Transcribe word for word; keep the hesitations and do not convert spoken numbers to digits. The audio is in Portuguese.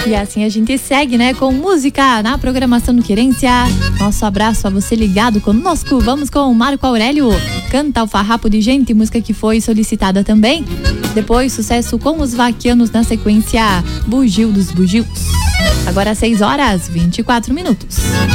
E assim a gente segue, né, com música na programação do Querência. Nosso abraço a você ligado conosco. Vamos com o Marco Aurélio, Canta o Farrapo de Gente, música que foi solicitada também. Depois, sucesso com os Vaquianos na sequência, Bugio dos Bugios. Agora seis horas, vinte e quatro minutos.